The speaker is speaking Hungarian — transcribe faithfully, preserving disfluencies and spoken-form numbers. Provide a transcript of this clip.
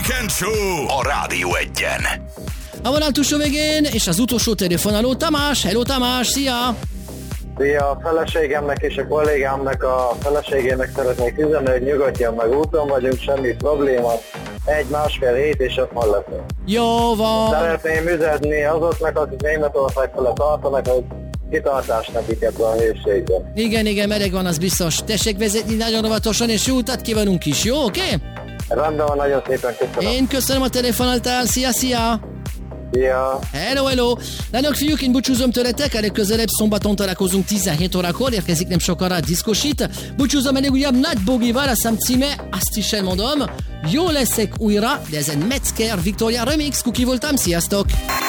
Weekend Show a Rádió Egyen. A vonal túlsó végén, és az utolsó telefonáló Tamás. Hello Tamás, szia! Szia, a feleségemnek és a kollégámnak, a feleségének szeretnék üzenni, hogy nyugodjon meg, úton vagyunk, semmi probléma. Egy-másfél hét és ott van leszünk. Jó van! Szeretném üzenni azoknak, akik Németország fele tartanak, hogy kitartás nekik ebben a hőségben. Igen, igen, meleg van, az biztos. Tessék vezetni nagyon óvatosan, és jó utat kívánunk is, jó, oké? Okay? Rendben van, nagyon szépen köszönöm. Én köszönöm a telefonáltál, szia, szia! Szia! Hello, hello! Lányok, fiúk, én búcsúzom tőletek, elég közelebb szombaton találkozunk tizenhét órakor, érkezik nem sokára a diszkosít. Búcsúzom elég újabb Nagy Bogival, a szám címe, azt is elmondom, jó leszek újra, de ez egy Metzger Victoria Remix, Kuki voltam, sziasztok!